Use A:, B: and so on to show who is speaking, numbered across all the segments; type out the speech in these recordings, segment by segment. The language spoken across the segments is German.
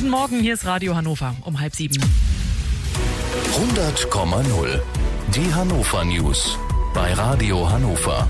A: Guten Morgen, hier ist Radio Hannover um 6:30.
B: 100,0. Die Hannover News bei Radio Hannover.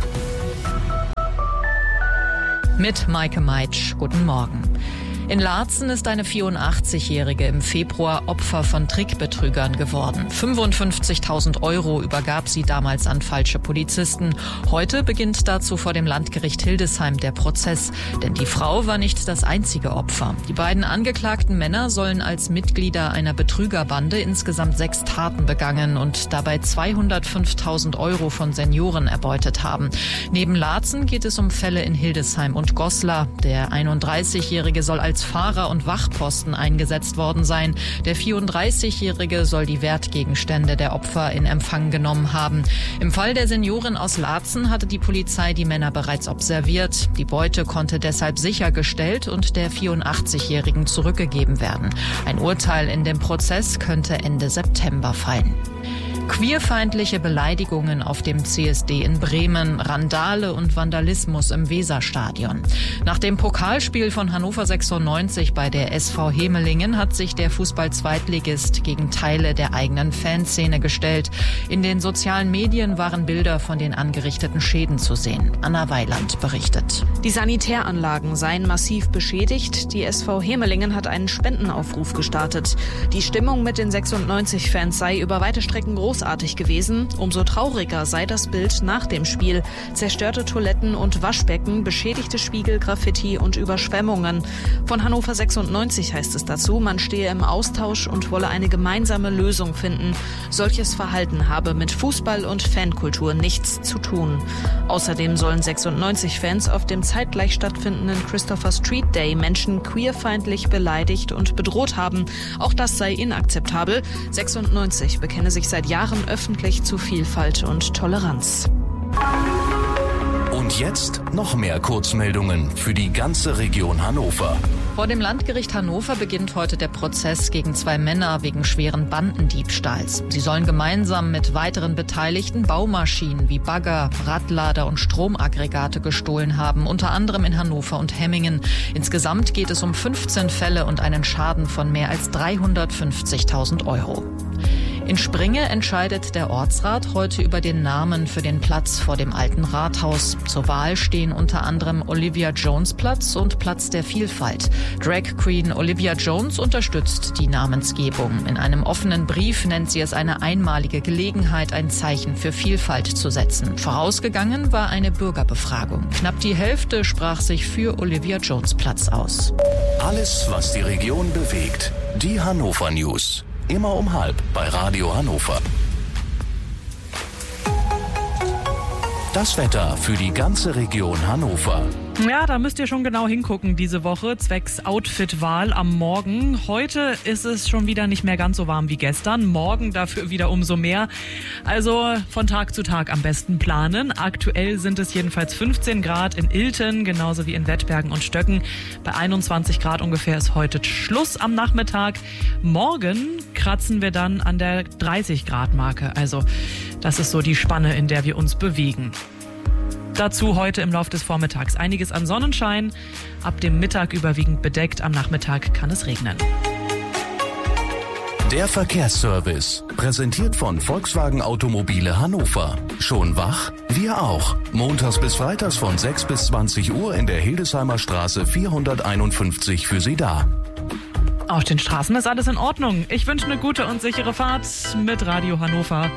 C: Mit Maike Meitsch. Guten Morgen. In Laatzen ist eine 84-Jährige im Februar Opfer von Trickbetrügern geworden. 55.000 € übergab sie damals an falsche Polizisten. Heute beginnt dazu vor dem Landgericht Hildesheim der Prozess. Denn die Frau war nicht das einzige Opfer. Die beiden angeklagten Männer sollen als Mitglieder einer Betrügerbande insgesamt 6 Taten begangen und dabei 205.000 € von Senioren erbeutet haben. Neben Laatzen geht es um Fälle in Hildesheim und Goslar. Der 31-Jährige soll als Fahrer und Wachposten eingesetzt worden sein. Der 34-Jährige soll die Wertgegenstände der Opfer in Empfang genommen haben. Im Fall der Seniorin aus Laatzen hatte die Polizei die Männer bereits observiert. Die Beute konnte deshalb sichergestellt und der 84-Jährigen zurückgegeben werden. Ein Urteil in dem Prozess könnte Ende September fallen. Queerfeindliche Beleidigungen auf dem CSD in Bremen, Randale und Vandalismus im Weserstadion. Nach dem Pokalspiel von Hannover 96 bei der SV Hemelingen hat sich der Fußball-Zweitligist gegen Teile der eigenen Fanszene gestellt. In den sozialen Medien waren Bilder von den angerichteten Schäden zu sehen. Anna Weiland berichtet.
D: Die Sanitäranlagen seien massiv beschädigt. Die SV Hemelingen hat einen Spendenaufruf gestartet. Die Stimmung mit den 96-Fans sei über weite Strecken großartig gewesen. Umso trauriger sei das Bild nach dem Spiel. Zerstörte Toiletten und Waschbecken, beschädigte Spiegel, Graffiti und Überschwemmungen. Von Hannover 96 heißt es dazu, man stehe im Austausch und wolle eine gemeinsame Lösung finden. Solches Verhalten habe mit Fußball und Fankultur nichts zu tun. Außerdem sollen 96-Fans auf dem zeitgleich stattfindenden Christopher Street Day Menschen queerfeindlich beleidigt und bedroht haben. Auch das sei inakzeptabel. 96 bekenne sich seit Jahren öffentlich zu Vielfalt und Toleranz.
B: Und jetzt noch mehr Kurzmeldungen für die ganze Region Hannover.
C: Vor dem Landgericht Hannover beginnt heute der Prozess gegen 2 Männer wegen schweren Bandendiebstahls. Sie sollen gemeinsam mit weiteren Beteiligten Baumaschinen wie Bagger, Radlader und Stromaggregate gestohlen haben, unter anderem in Hannover und Hemmingen. Insgesamt geht es um 15 Fälle und einen Schaden von mehr als 350.000 €. In Springe entscheidet der Ortsrat heute über den Namen für den Platz vor dem alten Rathaus. Zur Wahl stehen unter anderem Olivia Jones Platz und Platz der Vielfalt. Drag Queen Olivia Jones unterstützt die Namensgebung. In einem offenen Brief nennt sie es eine einmalige Gelegenheit, ein Zeichen für Vielfalt zu setzen. Vorausgegangen war eine Bürgerbefragung. Knapp die Hälfte sprach sich für Olivia Jones Platz aus.
B: Alles, was die Region bewegt. Die Hannover News. Immer um 6:30 bei Radio Hannover. Das Wetter für die ganze Region Hannover.
A: Ja, da müsst ihr schon genau hingucken diese Woche, zwecks Outfitwahl am Morgen. Heute ist es schon wieder nicht mehr ganz so warm wie gestern, morgen dafür wieder umso mehr. Also von Tag zu Tag am besten planen. Aktuell sind es jedenfalls 15 Grad in Ilten, genauso wie in Wettbergen und Stöcken. Bei 21 Grad ungefähr ist heute Schluss am Nachmittag. Morgen kratzen wir dann an der 30 Grad Marke. Also das ist so die Spanne, in der wir uns bewegen. Dazu heute im Laufe des Vormittags einiges an Sonnenschein, ab dem Mittag überwiegend bedeckt, am Nachmittag kann es regnen.
B: Der Verkehrsservice, präsentiert von Volkswagen Automobile Hannover. Schon wach? Wir auch. Montags bis freitags von 6 bis 20 Uhr in der Hildesheimer Straße 451 für Sie da.
A: Auf den Straßen ist alles in Ordnung. Ich wünsche eine gute und sichere Fahrt mit Radio Hannover.